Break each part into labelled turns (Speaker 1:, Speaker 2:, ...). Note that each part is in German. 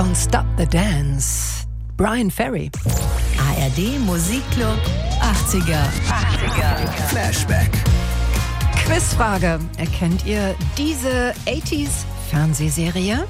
Speaker 1: Don't Stop the Dance. Brian Ferry.
Speaker 2: ARD Musikclub 80er.
Speaker 3: Flashback.
Speaker 1: Quizfrage. Erkennt ihr diese 80s Fernsehserie?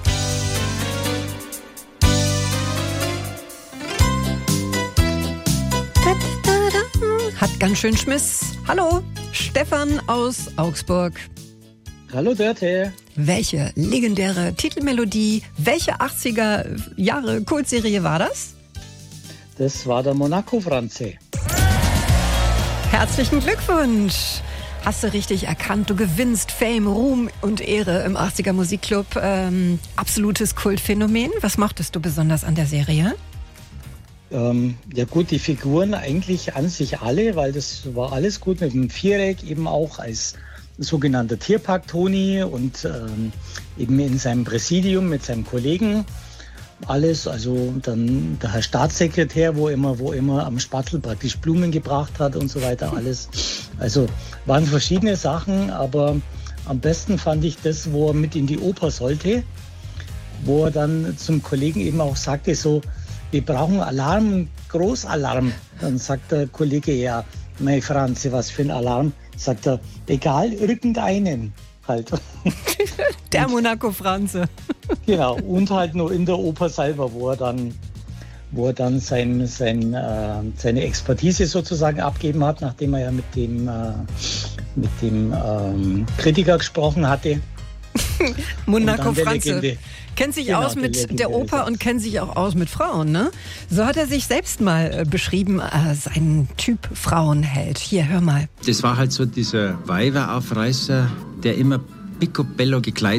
Speaker 1: Hat ganz schön Schmiss. Hallo, Stefan aus Augsburg.
Speaker 4: Hallo Dörte.
Speaker 1: Welche legendäre Titelmelodie, welche 80er Jahre Kultserie war das?
Speaker 4: Das war der Monaco-Franze.
Speaker 1: Herzlichen Glückwunsch. Hast du richtig erkannt, du gewinnst Fame, Ruhm und Ehre im 80er Musikclub. Absolutes Kultphänomen. Was mochtest du besonders an der Serie?
Speaker 4: Ja gut, die Figuren eigentlich an sich alle, weil das war alles gut mit dem Viereck, eben auch als sogenannter Tierpark Toni und eben in seinem Präsidium mit seinem Kollegen. Alles, also dann der Herr Staatssekretär, wo immer am Spattel praktisch Blumen gebracht hat und so weiter, alles. Also waren verschiedene Sachen, aber am besten fand ich das, wo er mit in die Oper sollte, wo er dann zum Kollegen eben auch sagte, so, wir brauchen Alarm, Großalarm. Dann sagt der Kollege, ja, mein Franzi, was für ein Alarm? Sagt er, egal, irgendeinen halt.
Speaker 1: Der Monaco-Franze.
Speaker 4: Genau, und halt nur in der Oper selber, wo er dann seine Expertise sozusagen abgeben hat, nachdem er ja mit dem Kritiker gesprochen hatte.
Speaker 1: Monaco-Franze. Kennt sich aus mit der Oper und kennt sich auch aus mit Frauen, ne? So hat er sich selbst mal beschrieben, seinen Typ Frauenheld. Hier, hör mal.
Speaker 5: Das war halt so dieser Weiberaufreißer, der immer picobello gekleidet